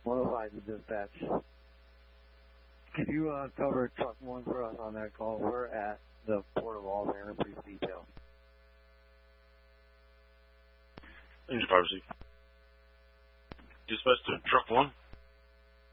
105 to dispatch. Could you cover truck 1 for us on that call? We're at the Port of Auburn Police Detail. Thanks, privacy. Dispatch to truck 1.